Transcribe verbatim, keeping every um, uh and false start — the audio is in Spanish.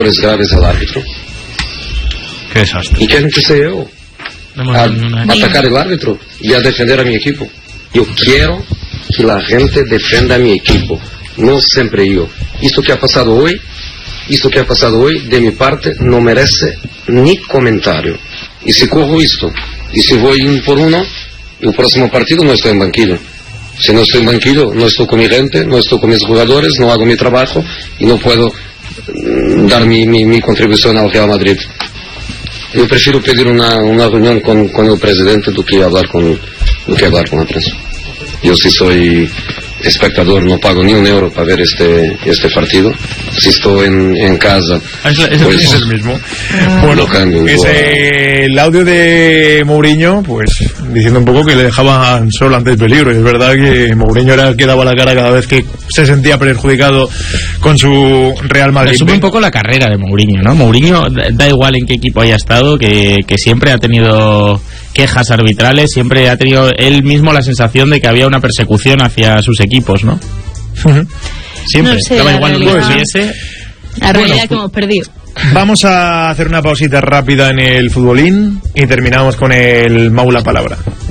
graves al árbitro. Qué desastre. ¿Y qué empecé yo? A, a atacar el árbitro y a defender a mi equipo. Yo quiero que la gente defienda a mi equipo, no siempre yo. Esto que ha pasado hoy, esto que ha pasado hoy, de mi parte, no merece ni comentario. Y si cojo esto, y si voy un por uno, el próximo partido no estoy en banquillo. Si no estoy en banquillo, no estoy con mi gente, no estoy con mis jugadores, no hago mi trabajo y no puedo dar mi, mi, mi contribución al Real Madrid. Yo prefiero pedir una, una reunión con, con el presidente do que hablar con, do que hablar con la prensa. Yo sí soy espectador, no pago ni un euro para ver este este partido. Si estoy en, en casa, es, es, pues, es el mismo. Bueno, cambio, es eh, el audio de Mourinho, pues diciendo un poco que le dejaban solo ante el peligro. Y es verdad que Mourinho era el que daba la cara cada vez que se sentía perjudicado con su Real Madrid. Resume un poco la carrera de Mourinho, ¿no? Mourinho, da igual en qué equipo haya estado, que, que siempre ha tenido quejas arbitrales, siempre ha tenido él mismo la sensación de que había una persecución hacia sus equipos, ¿no? Uh-huh. Siempre, no sé, daba igual lo que hubiese. La realidad bueno, que hemos perdido. Vamos a hacer una pausita rápida en el futbolín y terminamos con el Maula Palabra.